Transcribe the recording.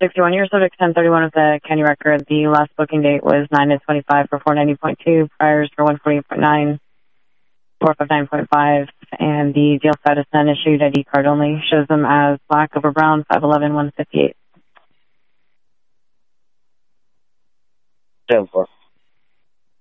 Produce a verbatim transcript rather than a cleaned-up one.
sixty-one years subject ten thirty-one of the county record. The last booking date was nine to twenty-five for four ninety point two, priors for one forty point nine, four fifty-nine point five, and the deal status then issued I D card only. Shows them as black over brown, five eleven, one fifty-eight. ten four.